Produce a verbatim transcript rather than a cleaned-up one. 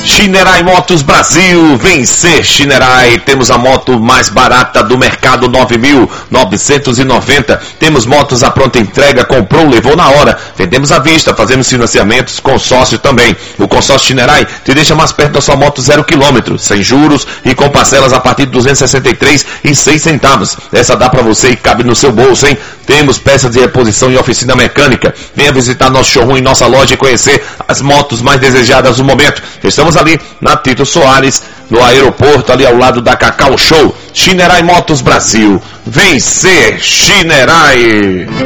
Shinerai Motos Brasil, vencer Shinerai. Temos a moto mais barata do mercado, nove mil novecentos e noventa. Temos motos à pronta entrega, comprou, levou na hora. Vendemos à vista, fazemos financiamentos, consórcio também. O consórcio Shinerai te deixa mais perto da sua moto zero quilômetro, sem juros e com parcelas a partir de duzentos e sessenta e três reais e seis centavos. Essa dá para você e cabe no seu bolso, hein? Temos peças de reposição e oficina mecânica. Venha visitar nosso showroom e nossa loja e conhecer as motos mais desejadas do momento. Estamos ali na Tito Soares, no aeroporto, ali ao lado da Cacau Show. Shinerai Motos Brasil. Vencer Shinerai.